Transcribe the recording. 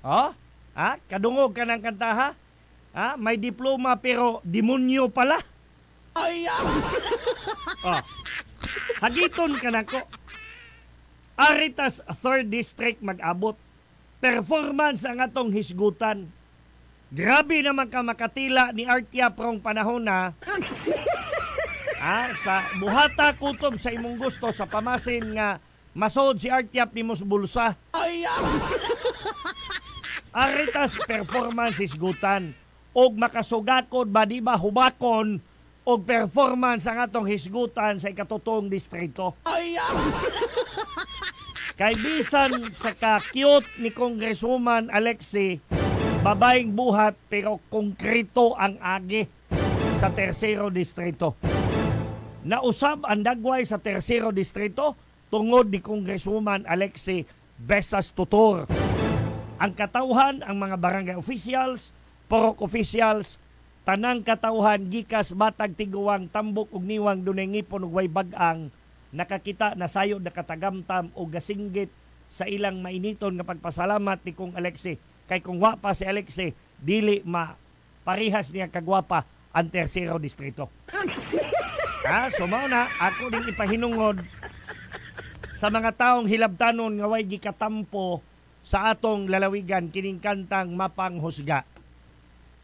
Oh? Kadungog ka ng kanta ha? May diploma pero demonyo pala. Ay, Oh. Hagiton ka na ko. Aritas 3rd District mag-abot. Performance ang atong hisgutan. Grabe naman ka makatila ni Artia prong panahon na sa buhata kutob sa imong gusto sa pamasin nga masod si Artiap ni mos bulsa. ay, Aritas performance hisgutan. Og makasugakod ba di ba hubakon og performance ang atong hisgutan sa ikatutong distrito. ay, Kay bisan sa ka-cute ni Congresswoman Alexie, babaeng buhat pero konkreto ang agi sa tersero distrito. Nausab ang dagway sa tersero distrito tungod ni Congresswoman Alexie Besas Tutor. Ang katauhan, ang mga barangay officials, porok officials, tanang katauhan gikas Batag Tiguang, Tambok ug Niwang dunay ngipon ug way bag-ang nakakita na sayod nakatagamtam o gasinggit sa ilang mainiton nga pagpasalamat ni Kong Alexie. Kay kung wa pa si Alexie, dili parihas niya kagwapa ang tersero distrito. So mao na ako din ipahinungod sa mga taong hilabtanon nga way gikatampo sa atong lalawigan kining kantang Mapanghusga.